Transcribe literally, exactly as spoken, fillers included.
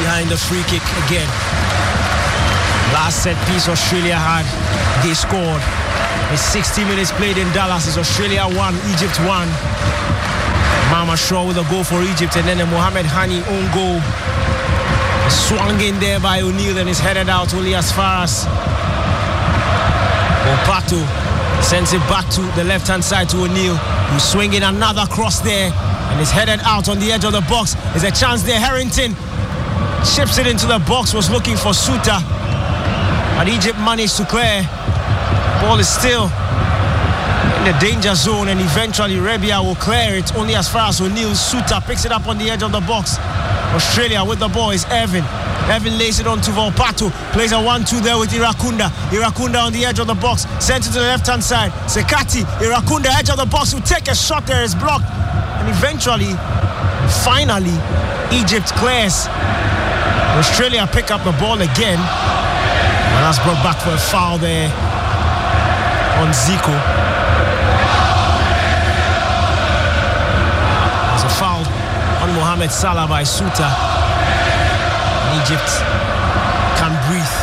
behind the free kick again. Last set piece Australia had, they scored. With sixty minutes played in Dallas, it's Australia one, Egypt one. Mama Shaw with a goal for Egypt, and then a Mohamed Hani own goal. Swung in there by O'Neill and is headed out only as far as Opato sends it back to the left-hand side to O'Neill, who's swinging another cross there and is headed out on the edge of the box. There's a chance there. Harrington chips it into the box, was looking for Suta, but Egypt managed to clear. Ball is still in the danger zone, and eventually Rebia will clear it only as far as O'Neill. Suta picks it up on the edge of the box. Australia with the ball is Evan. Evan lays it on to Volpato. Plays a one two there with Irakunda. Irakunda on the edge of the box. Sent it to the left-hand side. Sekati, Irakunda, edge of the box, will take a shot there. It's blocked. And eventually, finally, Egypt clears. Australia pick up the ball again. And that's brought back for a foul there on Zico. There's a foul on Mohamed Salah by Suta. Egypt can breathe.